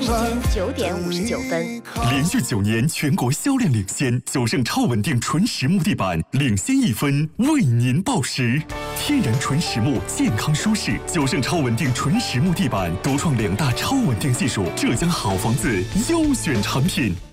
9点59分。 连续9年全国销量领先，九盛超稳定纯实木地板领先1分，为您报时。天然纯实木，健康舒适，九盛超稳定纯实木地板独创2大超稳定技术，浙江好房子优选产品。